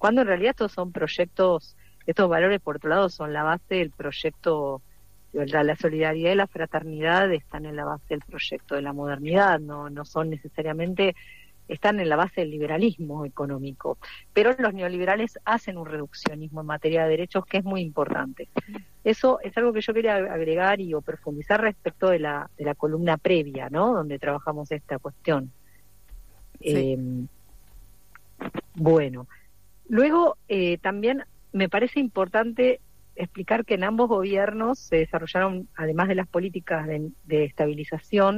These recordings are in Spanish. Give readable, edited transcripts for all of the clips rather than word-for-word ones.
cuando en realidad estos son proyectos, estos valores por otro lado son la base del proyecto, la solidaridad y la fraternidad están en la base del proyecto de la modernidad, no son necesariamente, están en la base del liberalismo económico, pero los neoliberales hacen un reduccionismo en materia de derechos que es muy importante. Eso es algo que yo quería agregar o profundizar respecto de la columna previa, ¿no? Donde trabajamos esta cuestión. Sí. Bueno, luego también me parece importante explicar que en ambos gobiernos se desarrollaron, además de las políticas de estabilización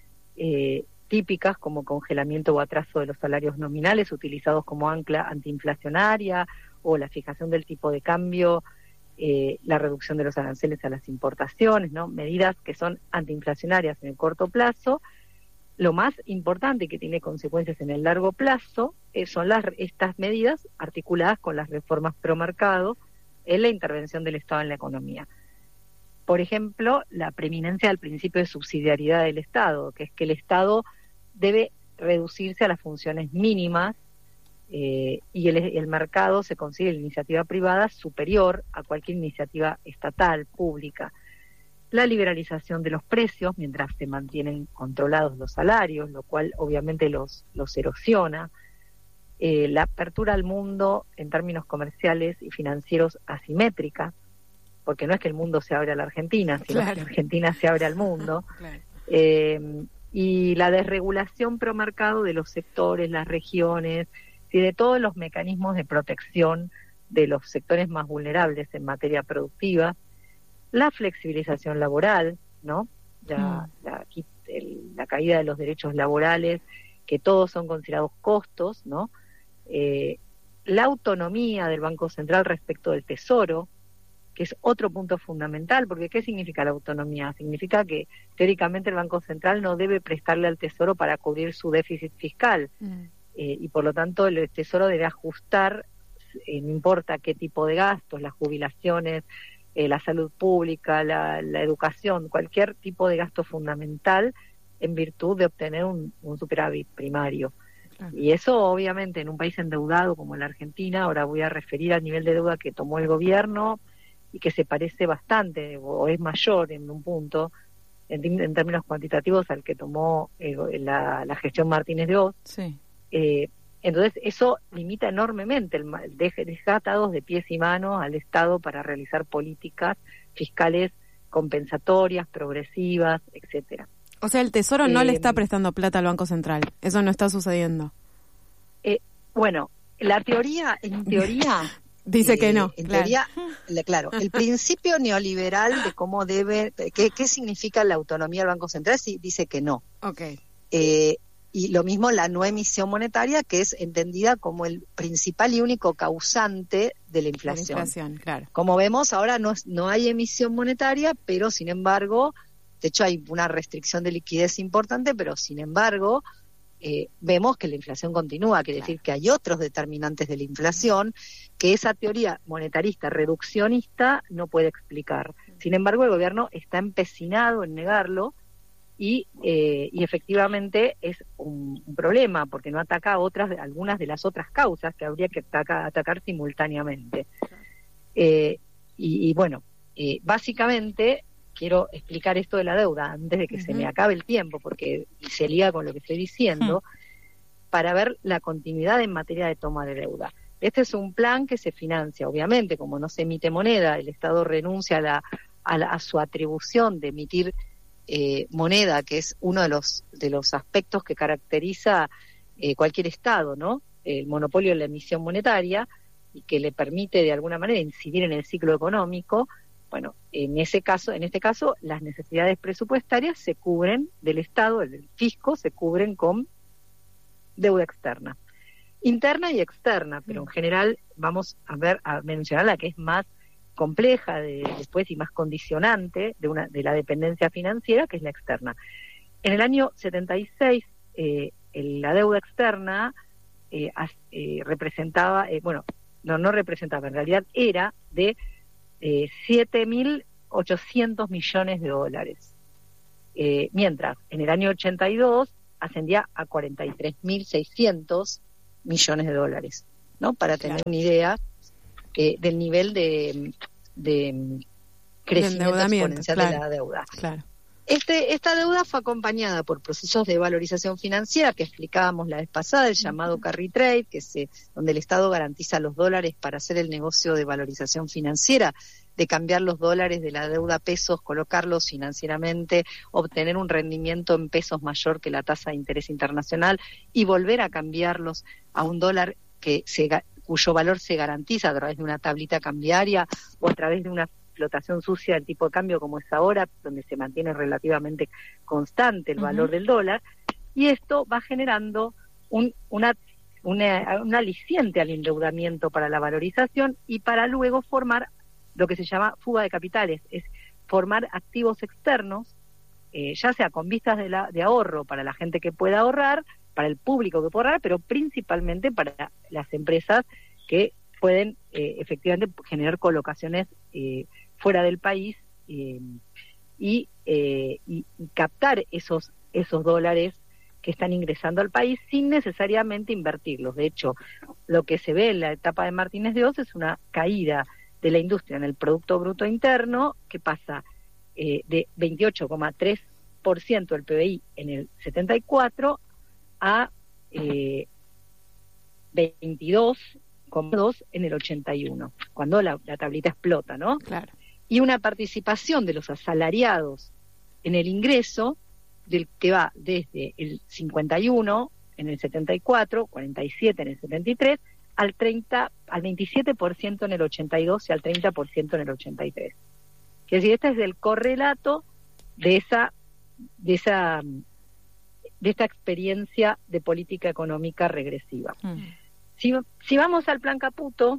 típicas como congelamiento o atraso de los salarios nominales utilizados como ancla antiinflacionaria, o la fijación del tipo de cambio, la reducción de los aranceles a las importaciones, ¿no? Medidas que son antiinflacionarias en el corto plazo. Lo más importante que tiene consecuencias en el largo plazo son estas medidas articuladas con las reformas pro mercado en la intervención del Estado en la economía. Por ejemplo, la preeminencia del principio de subsidiariedad del Estado, que es que el Estado debe reducirse a las funciones mínimas y el mercado se considera la iniciativa privada superior a cualquier iniciativa estatal, pública. La liberalización de los precios mientras se mantienen controlados los salarios, lo cual obviamente los erosiona. La apertura al mundo en términos comerciales y financieros asimétrica, porque no es que el mundo se abre a la Argentina, sino que la Argentina se abre al mundo. Claro. Y la desregulación pro mercado de los sectores, las regiones, y de todos los mecanismos de protección de los sectores más vulnerables en materia productiva. La flexibilización laboral, ¿no? La caída de los derechos laborales, que todos son considerados costos, ¿no? La autonomía del Banco Central respecto del Tesoro, que es otro punto fundamental, porque ¿qué significa la autonomía? Significa que teóricamente el Banco Central no debe prestarle al Tesoro para cubrir su déficit fiscal, y por lo tanto el Tesoro debe ajustar, no importa qué tipo de gastos, las jubilaciones, la salud pública, la educación, cualquier tipo de gasto fundamental en virtud de obtener un superávit primario. Claro. Y eso obviamente en un país endeudado como la Argentina, ahora voy a referir al nivel de deuda que tomó el gobierno y que se parece bastante o es mayor en un punto en términos cuantitativos al que tomó la gestión Martínez de Oz. Sí. Entonces eso limita enormemente, deja atados de pies y manos al Estado para realizar políticas fiscales compensatorias, progresivas, etcétera. O sea, el Tesoro no le está prestando plata al Banco Central, eso no está sucediendo. Bueno, en teoría dice que no. En teoría, claro, el principio neoliberal de cómo qué significa la autonomía del Banco Central dice que no. Okay. Y lo mismo la no emisión monetaria, que es entendida como el principal y único causante de la inflación. Claro. Como vemos, ahora no hay emisión monetaria, pero sin embargo, de hecho hay una restricción de liquidez importante, pero sin embargo, vemos que la inflación continúa, quiere decir que hay otros determinantes de la inflación que esa teoría monetarista reduccionista no puede explicar. Sin embargo, el gobierno está empecinado en negarlo, y efectivamente es un problema porque no ataca algunas de las otras causas que habría que atacar simultáneamente. Bueno, básicamente quiero explicar esto de la deuda antes de que se me acabe el tiempo, porque se liga con lo que estoy diciendo, para ver la continuidad en materia de toma de deuda. Este es un plan que se financia, obviamente, como no se emite moneda, el Estado renuncia a su atribución de emitir moneda, que es uno de los aspectos que caracteriza cualquier Estado, ¿no? El monopolio de la emisión monetaria, y que le permite de alguna manera incidir en el ciclo económico. Bueno, en este caso, las necesidades presupuestarias se cubren del Estado, del fisco, se cubren con deuda externa, interna y externa, pero en general vamos a mencionar la que es más compleja después y más condicionante de la dependencia financiera, que es la externa. En el año 76, la deuda externa representaba, no representaba, en realidad era de 7.800 millones de dólares. Mientras en el año 82 ascendía a 43.600 millones de dólares. ¿no? Para tener una idea del nivel de crecimiento exponencial de la deuda. Claro. Esta deuda fue acompañada por procesos de valorización financiera que explicábamos la vez pasada, el llamado carry trade, donde el Estado garantiza los dólares para hacer el negocio de valorización financiera, de cambiar los dólares de la deuda a pesos, colocarlos financieramente, obtener un rendimiento en pesos mayor que la tasa de interés internacional y volver a cambiarlos a un dólar cuyo valor se garantiza a través de una tablita cambiaria o a través de una flotación sucia del tipo de cambio como es ahora, donde se mantiene relativamente constante el valor del dólar, y esto va generando un aliciente al endeudamiento para la valorización y para luego formar lo que se llama fuga de capitales, es formar activos externos, ya sea con vistas de ahorro para la gente que pueda ahorrar, para el público que pueda ahorrar, pero principalmente para las empresas que pueden efectivamente generar colocaciones fuera del país y captar esos dólares que están ingresando al país sin necesariamente invertirlos. De hecho, lo que se ve en la etapa de Martínez de Hoz es una caída de la industria en el Producto Bruto Interno que pasa de 28,3% del PBI en el 74 a 22,2 en el 81, cuando la tablita explota, ¿no? Claro. Y una participación de los asalariados en el ingreso, del que va desde el 51 en el 74, 47 en el 73, al 27% en el 82 y al 30% en el 83. Quiere decir, este es el correlato de esta experiencia de política económica regresiva. Si vamos al plan Caputo,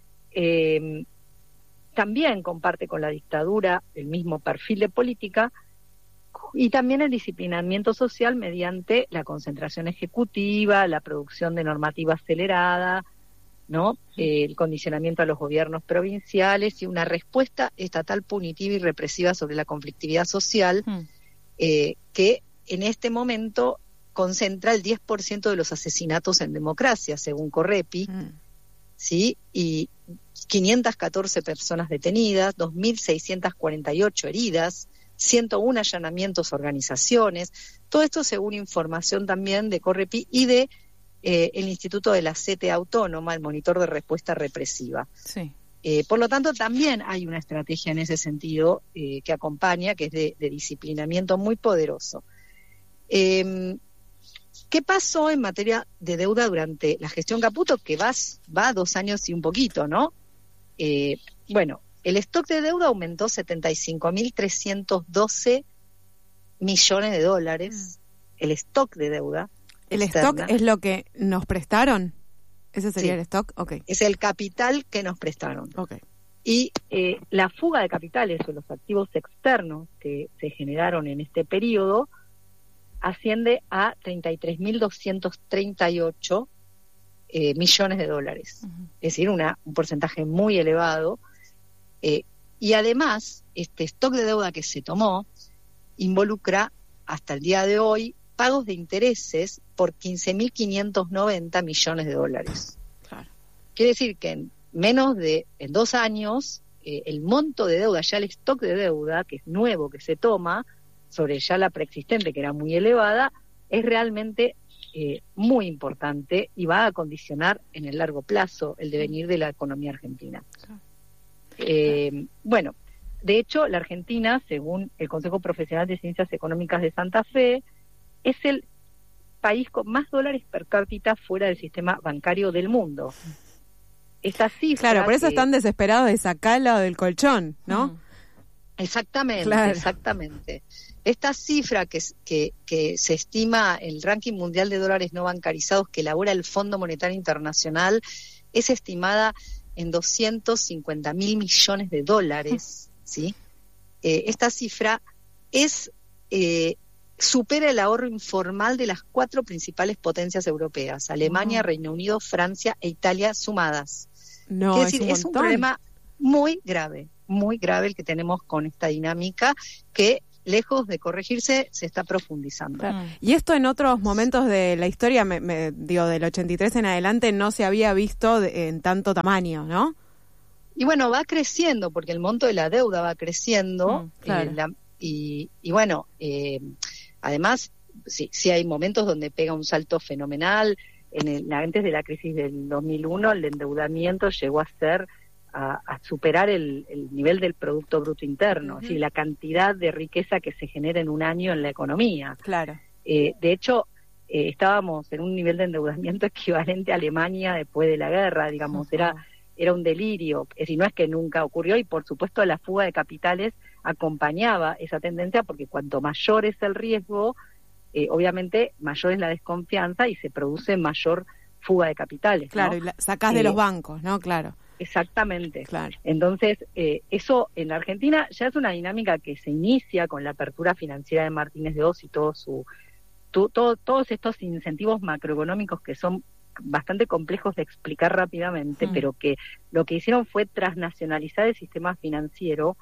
también comparte con la dictadura el mismo perfil de política y también el disciplinamiento social mediante la concentración ejecutiva, la producción de normativa acelerada, ¿no? El condicionamiento a los gobiernos provinciales y una respuesta estatal punitiva y represiva sobre la conflictividad social que en este momento concentra el 10% de los asesinatos en democracia, según Correpi, ¿sí? Y 514 personas detenidas, 2.648 heridas, 101 allanamientos a organizaciones, todo esto según información también de Correpi y de el Instituto de la CTA Autónoma, el monitor de respuesta represiva. Sí. Por lo tanto, también hay una estrategia en ese sentido que acompaña, que es de disciplinamiento muy poderoso. ¿Qué pasó en materia de deuda durante la gestión Caputo? Que va 2 años y un poquito, ¿no? Bueno, el stock de deuda aumentó 75.312 millones de dólares. El stock de deuda. ¿El externa. stock es lo que nos prestaron? ¿Ese sería el stock? Okay. Es el capital que nos prestaron. Okay. Y la fuga de capitales o los activos externos que se generaron en este periodo asciende a 33.238 millones de dólares. Es decir, un porcentaje muy elevado. Y además, este stock de deuda que se tomó involucra hasta el día de hoy pagos de intereses por 15.590 millones de dólares. Claro. Quiere decir que en 2 años, el monto de deuda, ya el stock de deuda, que es nuevo, que se toma, sobre ya la preexistente, que era muy elevada, es realmente muy importante y va a condicionar en el largo plazo el devenir de la economía argentina. Bueno, de hecho, la Argentina, según el Consejo Profesional de Ciencias Económicas de Santa Fe, es el país con más dólares per cápita fuera del sistema bancario del mundo. Esta cifra... Claro, por eso están desesperados de sacarla del colchón, ¿no? Exactamente, claro. Exactamente. Esta cifra que se estima, el ranking mundial de dólares no bancarizados que elabora el Fondo Monetario Internacional, es estimada en 250.000 millones de dólares, ¿sí? Esta cifra supera el ahorro informal de las 4 principales potencias europeas, Alemania, Reino Unido, Francia e Italia sumadas. No, es decir, es un problema muy grave el que tenemos con esta dinámica que lejos de corregirse, se está profundizando. Claro. Y esto en otros momentos de la historia, digo, del 83 en adelante, no se había visto en tanto tamaño, ¿no? Y bueno, va creciendo, porque el monto de la deuda va creciendo, claro. y bueno, además, sí hay momentos donde pega un salto fenomenal. Antes de la crisis del 2001, el endeudamiento llegó a ser a superar el nivel del Producto Bruto Interno, es decir, la cantidad de riqueza que se genera en un año en la economía. Claro. De hecho, estábamos en un nivel de endeudamiento equivalente a Alemania después de la guerra, digamos, era un delirio. Es decir, no es que nunca ocurrió, y por supuesto la fuga de capitales acompañaba esa tendencia, porque cuanto mayor es el riesgo, obviamente mayor es la desconfianza y se produce mayor fuga de capitales. Claro, ¿no? Y sacás de los bancos, ¿no? Claro. Exactamente. Claro. Entonces, eso en Argentina ya es una dinámica que se inicia con la apertura financiera de Martínez de Oz y todos estos incentivos macroeconómicos que son bastante complejos de explicar rápidamente, pero que lo que hicieron fue transnacionalizar el sistema financiero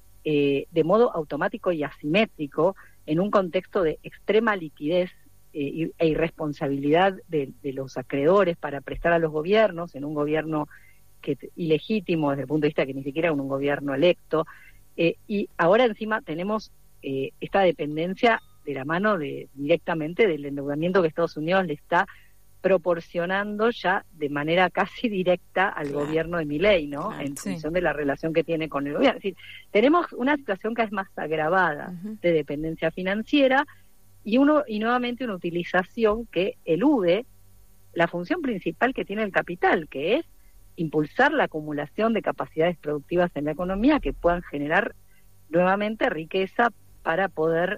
de modo automático y asimétrico en un contexto de extrema liquidez e irresponsabilidad de los acreedores para prestar a los gobiernos, en un gobierno ilegítimo desde el punto de vista que ni siquiera era un gobierno electo, y ahora encima tenemos esta dependencia de la mano directamente del endeudamiento que Estados Unidos le está proporcionando ya de manera casi directa al gobierno de Milei, ¿no? En función de la relación que tiene con el gobierno. Es decir, tenemos una situación cada vez más agravada de dependencia financiera y nuevamente una utilización que elude la función principal que tiene el capital, que es impulsar la acumulación de capacidades productivas en la economía que puedan generar nuevamente riqueza para poder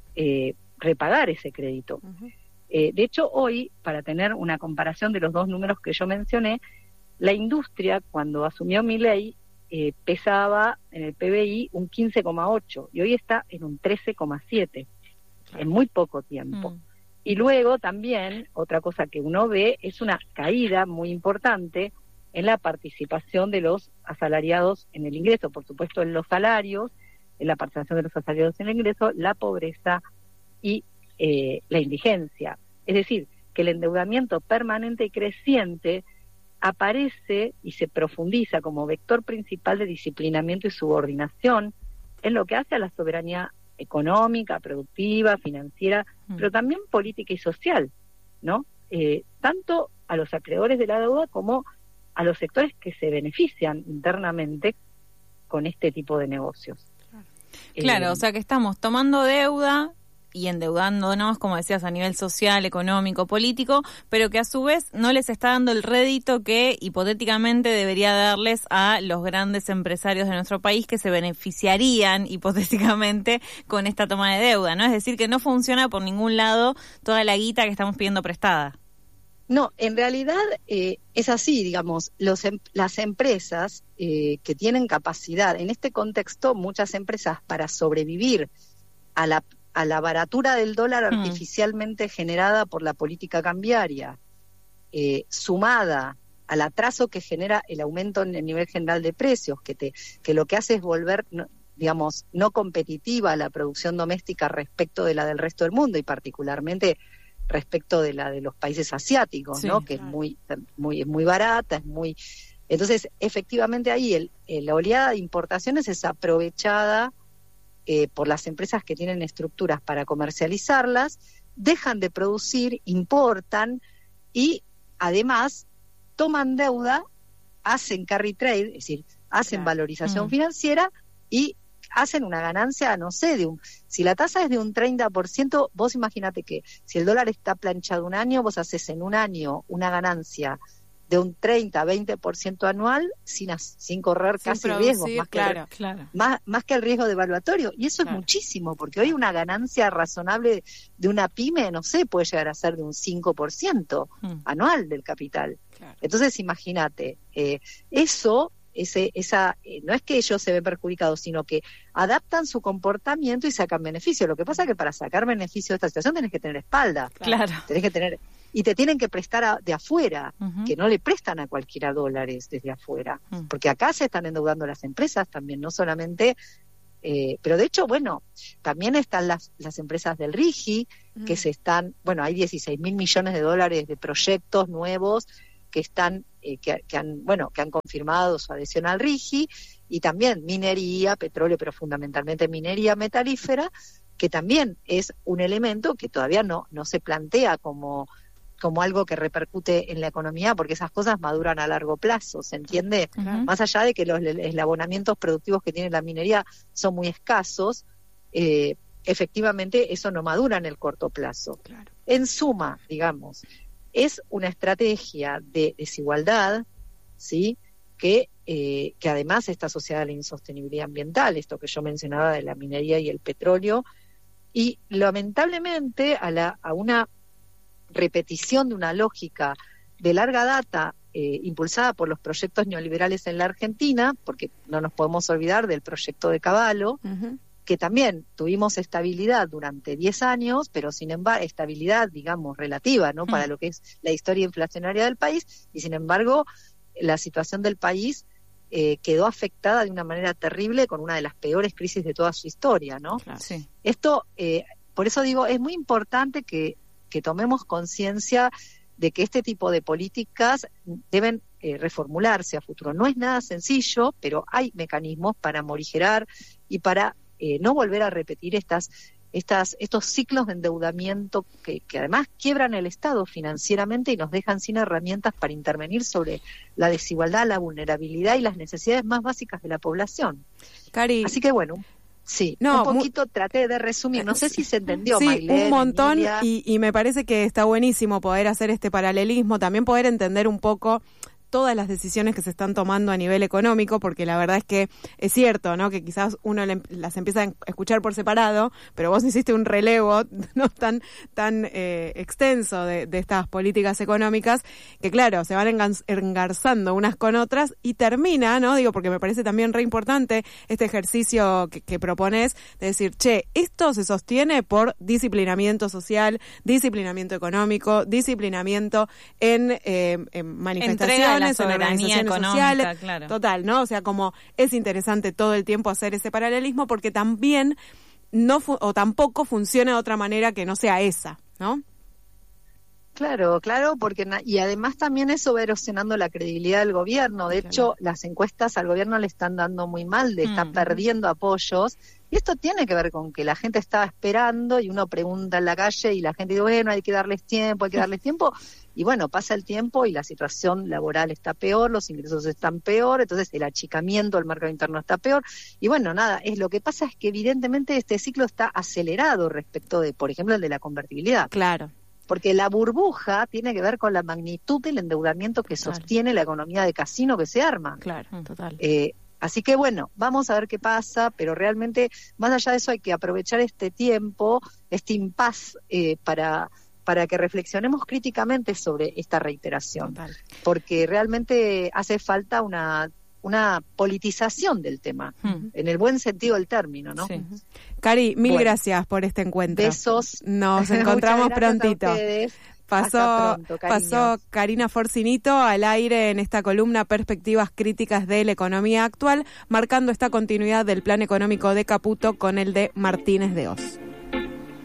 repagar ese crédito. De hecho, hoy, para tener una comparación de los dos números que yo mencioné, la industria, cuando asumió Milei, pesaba en el PBI un 15,8 y hoy está en un 13,7 en muy poco tiempo. Y luego también, otra cosa que uno ve, es una caída muy importante en la participación de los asalariados en el ingreso, por supuesto en los salarios, en la participación de los asalariados en el ingreso, la pobreza y la indigencia. Es decir, que el endeudamiento permanente y creciente aparece y se profundiza como vector principal de disciplinamiento y subordinación en lo que hace a la soberanía económica, productiva, financiera, pero también política y social, ¿no? Tanto a los acreedores de la deuda como a los sectores que se benefician internamente con este tipo de negocios. Claro, o sea que estamos tomando deuda y endeudándonos, como decías, a nivel social, económico, político, pero que a su vez no les está dando el rédito que hipotéticamente debería darles a los grandes empresarios de nuestro país que se beneficiarían hipotéticamente con esta toma de deuda, ¿no? Es decir, que no funciona por ningún lado toda la guita que estamos pidiendo prestada. No, en realidad es así, digamos, las empresas que tienen capacidad, en este contexto muchas empresas para sobrevivir a la baratura del dólar artificialmente generada por la política cambiaria, sumada al atraso que genera el aumento en el nivel general de precios, que lo que hace es volver, digamos, no competitiva la producción doméstica respecto de la del resto del mundo y particularmente respecto de la de los países asiáticos, ¿no? Que claro, es muy barata, es muy... Entonces, efectivamente ahí la oleada de importaciones es aprovechada por las empresas que tienen estructuras para comercializarlas, dejan de producir, importan y además toman deuda, hacen carry trade, es decir, hacen valorización financiera y hacen una ganancia, no sé, si la tasa es de un 30%, vos imagínate que si el dólar está planchado un año, vos haces en un año una ganancia de un 30-20% anual sin correr casi riesgos, más que el riesgo devaluatorio. Y eso es muchísimo, porque hoy una ganancia razonable de una pyme, no sé, puede llegar a ser de un 5% anual del capital. Claro. Entonces, imagínate, eso... no es que ellos se ven perjudicados, sino que adaptan su comportamiento y sacan beneficio. Lo que pasa es que para sacar beneficio de esta situación tenés que tener espalda. Claro. Tenés que tener, y te tienen que prestar de afuera, que no le prestan a cualquiera dólares desde afuera. Porque acá se están endeudando las empresas también, no solamente pero de hecho, bueno, también están las empresas del RIGI, que se están, bueno, hay 16.000 millones de dólares de proyectos nuevos que están, que han confirmado su adhesión al RIGI, y también minería, petróleo, pero fundamentalmente minería metalífera, que también es un elemento que todavía no se plantea como algo que repercute en la economía, porque esas cosas maduran a largo plazo, ¿se entiende? Más allá de que los eslabonamientos productivos que tiene la minería son muy escasos, efectivamente eso no madura en el corto plazo. Claro. En suma, digamos, es una estrategia de desigualdad, ¿sí?, que además está asociada a la insostenibilidad ambiental, esto que yo mencionaba de la minería y el petróleo, y lamentablemente a una repetición de una lógica de larga data impulsada por los proyectos neoliberales en la Argentina, porque no nos podemos olvidar del proyecto de Cavallo, que también tuvimos estabilidad durante 10 años, pero sin embargo, estabilidad, digamos, relativa, ¿no?, para lo que es la historia inflacionaria del país, y sin embargo, la situación del país quedó afectada de una manera terrible con una de las peores crisis de toda su historia, ¿no? Claro. Sí. Esto, por eso digo, es muy importante que tomemos conciencia de que este tipo de políticas deben reformularse a futuro. No es nada sencillo, pero hay mecanismos para morigerar y para no volver a repetir estos ciclos de endeudamiento que además quiebran el Estado financieramente y nos dejan sin herramientas para intervenir sobre la desigualdad, la vulnerabilidad y las necesidades más básicas de la población. Cari. Así que bueno, sí, un poquito traté de resumir, no sé si se entendió. Sí, Maylene, un montón, Emilia. y me parece que está buenísimo poder hacer este paralelismo, también poder entender un poco todas las decisiones que se están tomando a nivel económico, porque la verdad es que es cierto, ¿no?, que quizás uno las empieza a escuchar por separado, pero vos hiciste un relevo no tan extenso de estas políticas económicas, que claro, se van engarzando unas con otras y termina, ¿no?, digo, porque me parece también re importante este ejercicio que propones, de decir, che, esto se sostiene por disciplinamiento social, disciplinamiento económico, disciplinamiento en manifestaciones, la soberanía económica, sociales, claro. Total, ¿no? O sea, como es interesante todo el tiempo hacer ese paralelismo, porque también tampoco funciona de otra manera que no sea esa, ¿no? Claro, porque y además también eso va erosionando la credibilidad del gobierno. De hecho, las encuestas al gobierno le están dando muy mal, está perdiendo apoyos. Y esto tiene que ver con que la gente estaba esperando y uno pregunta en la calle y la gente dice, bueno, hay que darles tiempo. Y bueno, pasa el tiempo y la situación laboral está peor, los ingresos están peor, entonces el achicamiento del mercado interno está peor. Y bueno, nada, lo que pasa es que evidentemente este ciclo está acelerado respecto de, por ejemplo, el de la convertibilidad. Claro. Porque la burbuja tiene que ver con la magnitud del endeudamiento que sostiene la economía de casino que se arma. Claro, total. Así que bueno, vamos a ver qué pasa, pero realmente, más allá de eso, hay que aprovechar este tiempo, este impas, para que reflexionemos críticamente sobre esta reiteración. Total. Porque realmente hace falta una politización del tema, en el buen sentido del término, ¿no? Sí. Cari, mil gracias por este encuentro. Besos. Nos encontramos prontito. Pasó Karina Forcinito al aire en esta columna Perspectivas Críticas de la Economía Actual, marcando esta continuidad del plan económico de Caputo con el de Martínez de Oz.